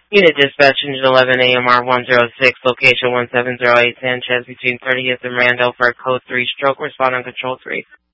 Unit dispatch engine 11 AMR 106, location 1708 Sanchez between 30th and Randall for code 3 stroke, respond on control 3.